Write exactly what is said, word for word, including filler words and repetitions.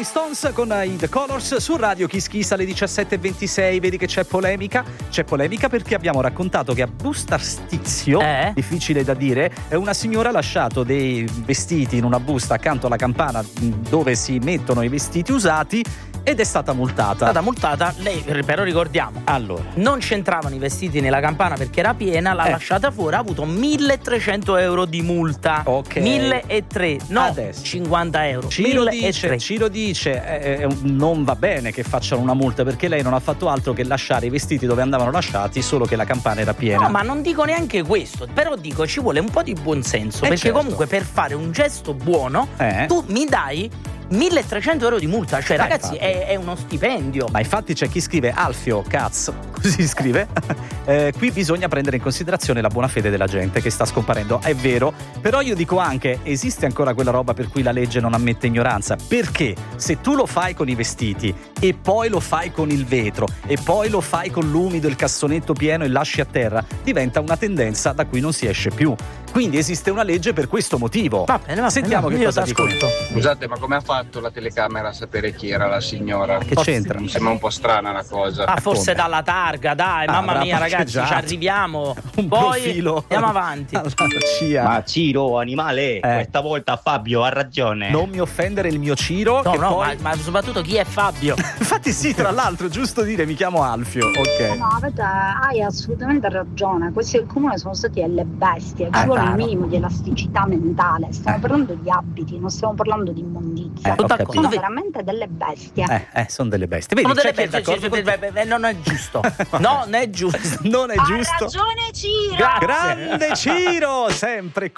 Stones con i The Colors su Radio Kiss Kiss alle diciassette e ventisei. Vedi che c'è polemica? C'è polemica perché abbiamo raccontato che a Bustarsizio, eh? difficile da dire, una signora ha lasciato dei vestiti in una busta accanto alla campana dove si mettono i vestiti usati ed è stata multata. È stata multata, lei però ricordiamo, allora, non c'entravano i vestiti nella campana perché era piena, l'ha eh. lasciata fuori, ha avuto milletrecento euro di multa. Ok. milletrecento, no, adesso cinquanta euro. Ciro dice, Ciro dice eh, eh, non va bene che facciano una multa perché lei non ha fatto altro che lasciare i vestiti dove andavano lasciati, solo che la campana era piena. No, ma non dico neanche questo, però dico ci vuole un po' di buonsenso, eh perché certo. comunque per fare un gesto buono eh. tu mi dai milletrecento euro di multa, cioè eh, ragazzi è, è uno stipendio. Ma infatti c'è chi scrive Alfio, cazzo, così scrive eh, qui bisogna prendere in considerazione la buona fede della gente che sta scomparendo, è vero, però io dico anche esiste ancora quella roba per cui la legge non ammette ignoranza, perché se tu lo fai con i vestiti e poi lo fai con il vetro e poi lo fai con l'umido, il cassonetto pieno e lasci a terra, diventa una tendenza da cui non si esce più. Quindi esiste una legge per questo motivo. Va bene, va Sentiamo bene, che io cosa dicono. t'ascolto. Scusate, ma come ha fatto la telecamera a sapere chi era la signora? Che c'entra? Mi sembra un po' strana la cosa. Ah, forse come? dalla targa, dai, Ah, mamma avrà mia, ragazzi, ci parcheggiato. arriviamo. Un Poi profilo andiamo avanti. alla C I A. Ma Ciro, animale, Eh. questa volta Fabio ha ragione. Non mi offendere il mio Ciro. No, che no, poi... ma, ma soprattutto chi è Fabio? Infatti sì, tra l'altro, giusto dire, mi chiamo Alfio, ok. No, avete, hai assolutamente ragione. Questi del comune sono stati delle bestie. Ci Ah, vuole un vero. minimo di elasticità mentale. Stiamo parlando di abiti, non stiamo parlando di immondizia. Eh, ho d'accordo. Sono Vedi- veramente delle bestie. Eh, eh, sono delle bestie. Vedi, Sono delle c'è chi è bestie, d'accordo sì, con sì, te. beh, beh, non è giusto. Non è giusto. Non è Ha giusto. ragione Ciro! Grazie. Grande Ciro, sempre